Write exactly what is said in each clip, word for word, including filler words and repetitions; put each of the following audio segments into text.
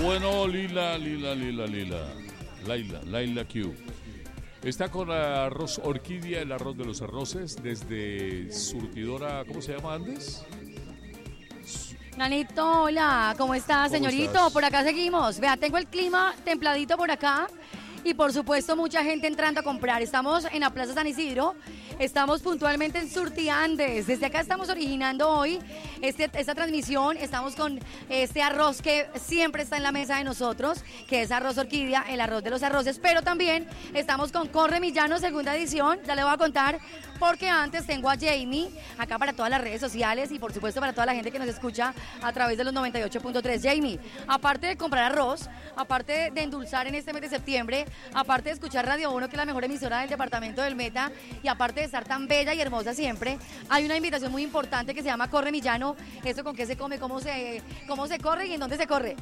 Bueno, Lila, Lila, Lila, Lila. Laila, Laila Q. Está con arroz orquídea, el arroz de los arroces, desde surtidora, ¿cómo se llama antes? Nanito, hola, ¿cómo estás, ¿Cómo señorito? estás? Por acá seguimos. Vea, tengo el clima templadito por acá y por supuesto mucha gente entrando a comprar. Estamos en la Plaza San Isidro, estamos puntualmente en Surtiandes. Desde acá estamos originando hoy este, esta transmisión. Estamos con este arroz que siempre está en la mesa de nosotros, que es arroz orquídea, el arroz de los arroces, pero también estamos con Corre Millano, segunda edición. Ya le voy a contar porque antes tengo a Jamie acá para todas las redes sociales y por supuesto para toda la gente que nos escucha a través de los noventa y ocho punto tres. Jamie, aparte de comprar arroz, aparte de endulzar en este mes de septiembre, aparte de escuchar Radio uno, que es la mejor emisora del departamento del Meta, y aparte de estar tan bella y hermosa siempre, hay una invitación muy importante que se llama Corre Millano. ¿Esto con qué se come? ¿Cómo se, cómo se corre y en dónde se corre?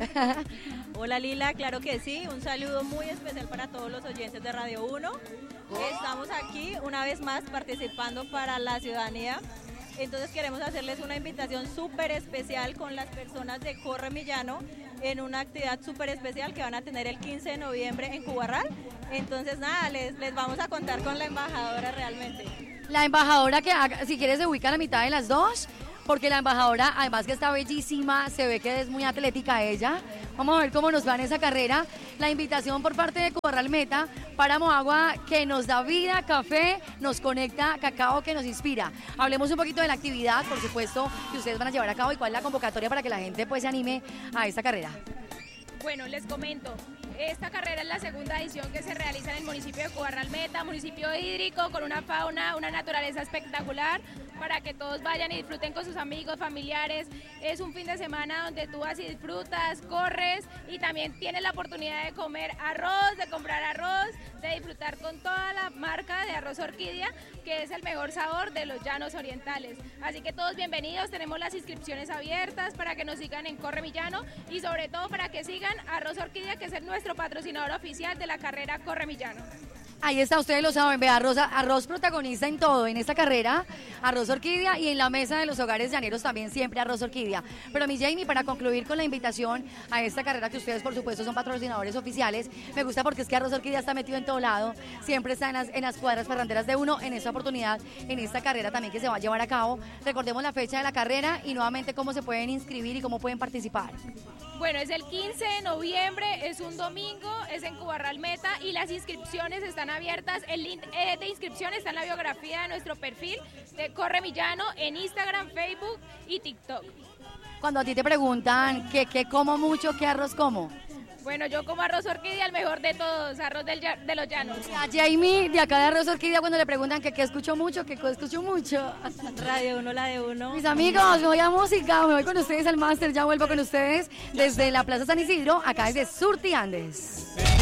Hola Lila, claro que sí, un saludo muy especial para todos los oyentes de Radio uno. Estamos aquí una vez más participando para la ciudadanía. Entonces queremos hacerles una invitación súper especial con las personas de Corre Millano en una actividad súper especial que van a tener el quince de noviembre en Cubarral. Entonces nada, les, les vamos a contar con la embajadora realmente. La embajadora que haga, si quieres se ubica a la mitad de las dos, porque la embajadora además que está bellísima, se ve que es muy atlética ella. Vamos a ver cómo nos va en esa carrera. La invitación por parte de Cubarral Meta, Páramo Agua, que nos da vida, café, nos conecta, cacao, que nos inspira. Hablemos un poquito de la actividad, por supuesto, que ustedes van a llevar a cabo y cuál es la convocatoria para que la gente pues se anime a esta carrera. Bueno, les comento, esta carrera es la segunda edición que se realiza en el municipio de Cubarral Meta, municipio hídrico, con una fauna, una naturaleza espectacular, para que todos vayan y disfruten con sus amigos, familiares. Es un fin de semana donde tú vas y disfrutas, corres y también tienes la oportunidad de comer arroz, de comprar arroz, de disfrutar con toda la marca de arroz orquídea, que es el mejor sabor de los llanos orientales. Así que todos bienvenidos, tenemos las inscripciones abiertas para que nos sigan en Corre Millano y sobre todo para que sigan Arroz Orquídea, que es nuestro patrocinador oficial de la carrera Corre Millano. Ahí está, ustedes lo saben, ve, arroz, arroz protagonista en todo, en esta carrera, arroz orquídea, y en la mesa de los hogares llaneros también siempre arroz orquídea. Pero mi Jamie, para concluir con la invitación a esta carrera, que ustedes por supuesto son patrocinadores oficiales, me gusta porque es que arroz orquídea está metido en todo lado, siempre está en las, en las cuadras parranderas de uno, en esta oportunidad, en esta carrera también que se va a llevar a cabo. Recordemos la fecha de la carrera y nuevamente cómo se pueden inscribir y cómo pueden participar. Bueno, es el quince de noviembre, es un domingo, es en Cubarral Meta y las inscripciones están abiertas. El link eh, de inscripción está en la biografía de nuestro perfil de Corre Millano en Instagram, Facebook y TikTok. Cuando a ti te preguntan qué qué como mucho, qué arroz como. Bueno, yo como arroz orquídea, el mejor de todos, arroz del, lla- de los llanos. A Jamie, de acá de arroz orquídea, cuando le preguntan que qué escucho mucho, que qué escucho mucho. Radio uno, la de uno. Mis amigos, me voy a música, me voy con ustedes al máster, ya vuelvo con ustedes desde la Plaza San Isidro, acá desde Surtiandes.